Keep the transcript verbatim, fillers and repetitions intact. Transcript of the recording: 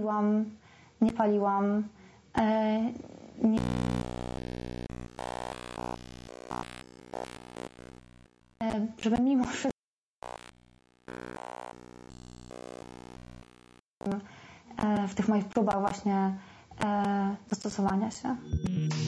piłam, nie paliłam, nie... żeby mimo wszystko w tych moich próbach właśnie dostosowania się.